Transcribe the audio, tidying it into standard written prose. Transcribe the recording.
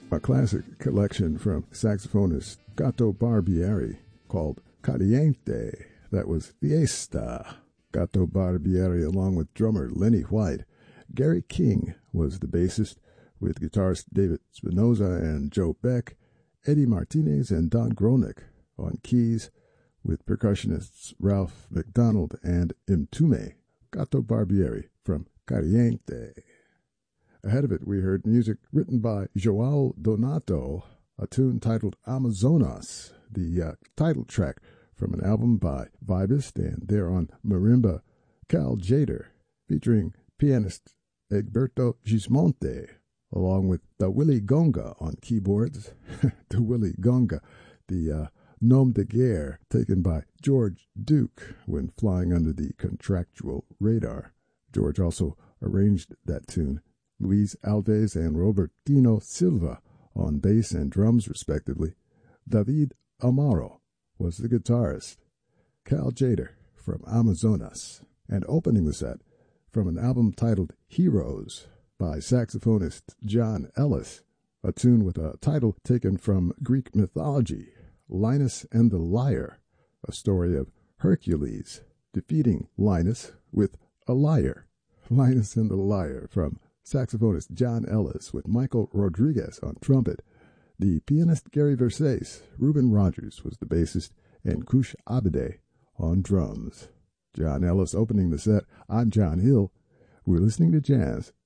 a classic collection from saxophonist Gato Barbieri called Caliente. That was Fiesta. Gato Barbieri, along with drummer Lenny White. Gary King was the bassist, with guitarist David Spinoza and Joe Beck, Eddie Martinez and Don Gronick on keys, with percussionists Ralph McDonald and Imtume. Gato Barbieri from Caliente. Ahead of it, we heard music written by Joao Donato, a tune titled Amazonas, the title track from an album by Vibist, and there on marimba, Cal Jader, featuring pianist Egberto Gismonte, along with the Willy Gonga on keyboards. The Willy Gonga, the nom de guerre taken by George Duke when flying under the contractual radar. George also arranged that tune. Luis Alves and Robertino Silva on bass and drums, respectively. David Amaro was the guitarist. Cal Jader from Amazonas. And opening the set from an album titled Heroes by saxophonist John Ellis, a tune with a title taken from Greek mythology, Linus and the Lyre, a story of Hercules defeating Linus with a lyre. Linus and the Lyre from saxophonist John Ellis with Michael Rodriguez on trumpet. The pianist Gary Versace, Reuben Rogers was the bassist, and Kush Abede on drums. John Ellis opening the set. I'm John Hill. We're listening to jazz